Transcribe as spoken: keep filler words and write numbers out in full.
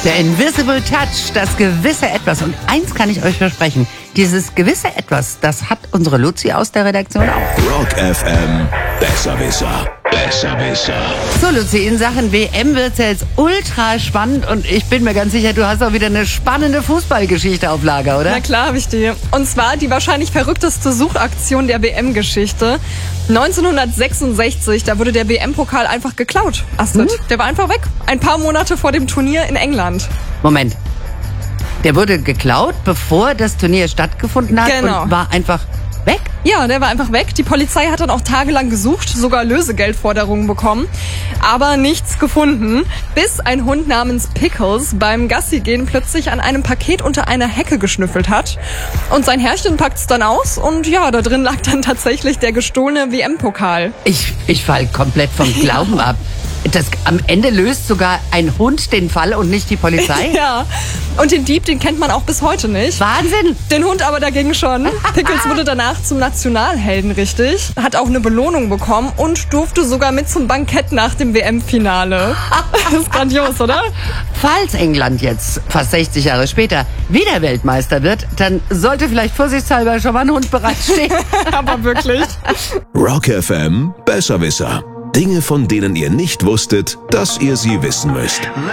Der Invisible Touch, das gewisse Etwas. Und eins kann ich euch versprechen, dieses gewisse Etwas, das hat unsere Luzi aus der Redaktion auch. Rock F M, Besserwisser, Besserwisser. So Luzi, in Sachen W M wird's ja jetzt ultra spannend und ich bin mir ganz sicher, du hast auch wieder eine spannende Fußballgeschichte auf Lager, oder? Na klar habe ich die. Und zwar die wahrscheinlich verrückteste Suchaktion der W M-Geschichte. neunzehnhundertsechsundsechzig, da wurde der W M-Pokal einfach geklaut, Astrid. Hm? Der war einfach weg. Ein paar Monate vor dem Turnier in England. Moment. Der wurde geklaut, bevor das Turnier stattgefunden hat Genau. und war einfach weg? Ja, der war einfach weg. Die Polizei hat dann auch tagelang gesucht, sogar Lösegeldforderungen bekommen, aber nichts gefunden, bis ein Hund namens Pickles beim Gassigehen plötzlich an einem Paket unter einer Hecke geschnüffelt hat. Und sein Herrchen packt's dann aus und ja, da drin lag dann tatsächlich der gestohlene W M-Pokal. Ich, ich fall komplett vom Glauben ab. Das, am Ende löst sogar ein Hund den Fall und nicht die Polizei? Ja, und den Dieb, den kennt man auch bis heute nicht. Wahnsinn! Den Hund aber dagegen schon. Pickles wurde danach zum Nationalhelden, richtig. Hat auch eine Belohnung bekommen und durfte sogar mit zum Bankett nach dem W M-Finale. Das ist grandios, oder? Falls England jetzt, fast sechzig Jahre später, wieder Weltmeister wird, dann sollte vielleicht vorsichtshalber schon mal ein Hund bereitstehen. Aber wirklich. Rock F M, Besserwisser. Dinge, von denen ihr nicht wusstet, dass ihr sie wissen müsst.